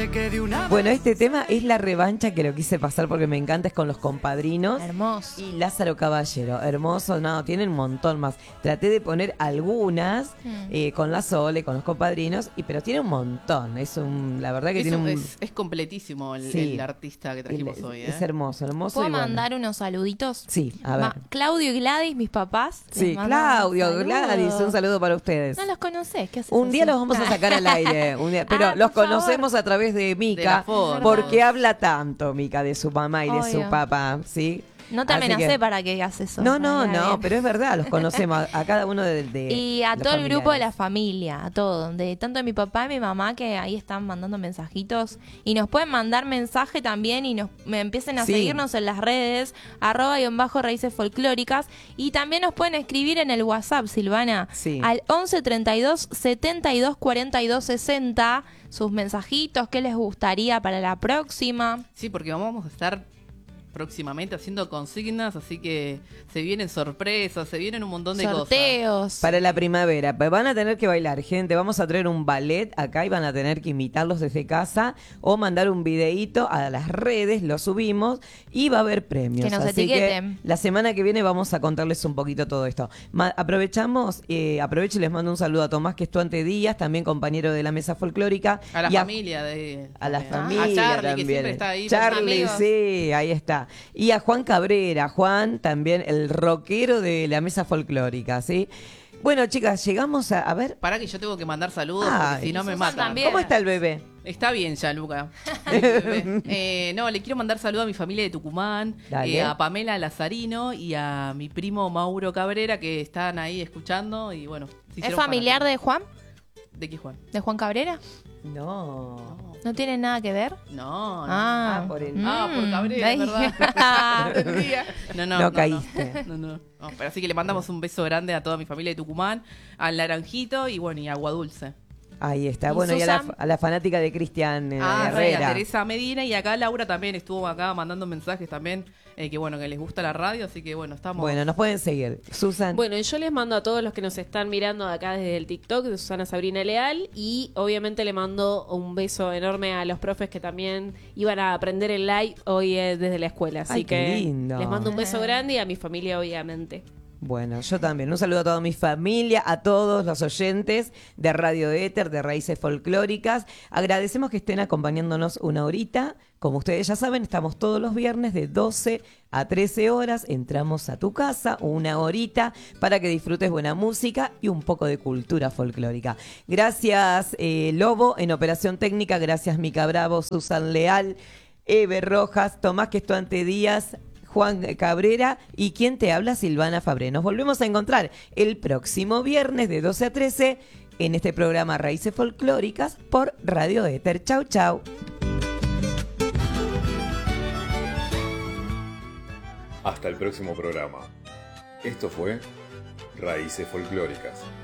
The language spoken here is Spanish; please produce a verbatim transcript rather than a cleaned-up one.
sé que de una Bueno, este tema es la revancha que lo quise pasar porque me encanta, es con Los Compadrinos. Hermoso. Y Lázaro Caballero, hermoso, no, tienen un montón más. Traté de poner algunas Mm. eh, con la Sole, con Los Compadrinos, y pero tiene un montón. Es un, la verdad que Es, tiene un. es, es completísimo el, Sí. el artista que trajimos el- hoy. ¿eh? Es hermoso, hermoso. ¿Puedo y bueno. mandar unos saluditos? Sí, a ver. Ma- Claudio y Gladys, mis papás. les Sí, mando Claudio, un saludo. Gladys, un saludo para ustedes. No los conocés, ¿qué haces Un día así? los vamos a sacar al aire, un día- pero Ah, los por favor. conocemos a través de De Mica, la foto. porque habla tanto Mica de su mamá y de su Obvio. papá, ¿sí? No te Así amenacé que- para que digas eso. No, no, Ay, no, bien. pero es verdad, los conocemos a, a cada uno de, de Y a los todo el grupo de la familiares. familia, a todo, de tanto de mi papá y mi mamá que ahí están mandando mensajitos y nos pueden mandar mensaje también y nos me empiecen a Sí. seguirnos en las redes arroba y bajo raíces folclóricas y también nos pueden escribir en el WhatsApp, Silvana, Sí. al once treinta y dos setenta y dos cuarenta y dos sesenta sus mensajitos, qué les gustaría para la próxima. Sí, porque vamos a estar próximamente haciendo consignas, así que se vienen sorpresas, se vienen un montón de Sorteos. Para la primavera, pues van a tener que bailar, gente, vamos a traer un ballet acá y van a tener que imitarlos desde casa o mandar un videíto a las redes, lo subimos y va a haber premios. Que nos Así etiqueten. que la semana que viene vamos a contarles un poquito todo esto. Ma- aprovechamos, eh, aprovecho y les mando un saludo a Tomás, que es tu ante Díaz, también compañero de la mesa folclórica. cosas. A la y familia de A la también. familia A Charlie, también. que siempre está ahí. Charlie, amigos. sí, ahí está. Y a Juan Cabrera, Juan también, el rockero de la mesa folclórica, ¿sí? Bueno, chicas, llegamos a, a ver. Para que yo tengo que mandar saludos, Ay. porque si no me Susan matan. también. ¿Cómo está el bebé? Está bien ya, Luca. El bebé. Eh, no, le quiero mandar saludos a mi familia de Tucumán, Dale. eh, a Pamela Lazarino y a mi primo Mauro Cabrera, que están ahí escuchando y bueno. se ¿Es hicieron familiar fanáticos. de Juan? ¿De qué Juan? ¿De Juan Cabrera? No. ¿No tiene nada que ver? No, no. Ah, Ah, por el- Ah, por Cabrera, ahí. es verdad. Entendía. no, no, No no, caíste. No, no, no. No, pero así que le mandamos un beso grande a toda mi familia de Tucumán, al Naranjito y bueno, y a Agua Dulce. Ahí está. ¿Y Bueno, y a la, Susan? a la fanática de Cristian eh, Ah, sí, a Herrera. Teresa Medina y acá Laura también estuvo acá mandando mensajes también, eh, que bueno, que les gusta la radio, así que bueno, estamos... Bueno, nos pueden seguir. Susan. Bueno, y yo les mando a todos los que nos están mirando acá desde el TikTok de Susana Sabrina Leal y obviamente le mando un beso enorme a los profes que también iban a aprender el live hoy eh, desde la escuela. Así Ay, qué que lindo. les mando un beso grande y a mi familia obviamente. Bueno, yo también. Un saludo a toda mi familia, a todos los oyentes de Radio Éter, de Raíces Folclóricas. Agradecemos que estén acompañándonos una horita. Como ustedes ya saben, estamos todos los viernes de doce a trece horas. Entramos a tu casa una horita para que disfrutes buena música y un poco de cultura folclórica. Gracias, eh, Lobo, en Operación Técnica. Gracias, Mica Bravo, Susan Leal, Eve Rojas, Tomás Questuante Díaz, Juan Cabrera y quien te habla, Silvana Fabré. Nos volvemos a encontrar el próximo viernes de doce a trece en este programa Raíces Folclóricas por Radio Éter. Chau, chau. Hasta el próximo programa. Esto fue Raíces Folclóricas.